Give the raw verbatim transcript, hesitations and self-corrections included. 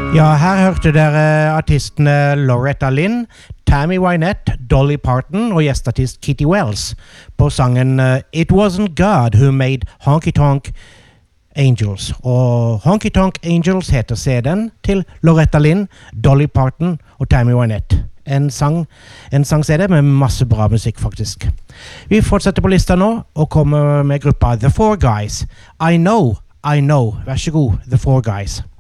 Ja, her hørte dere artistene Loretta Lynn, Tammy Wynette, Dolly Parton og gjestartist Kitty Wells på sangen uh, It Wasn't God Who Made Honky Tonk Angels. Og Honky Tonk Angels heter C D-en til Loretta Lynn, Dolly Parton og Tammy Wynette. En sang, en sang C D med masse bra musikk faktisk. Vi fortsetter på lista nå og kommer med gruppa The Four Guys. I Know, I Know. Vær så god, The Four Guys.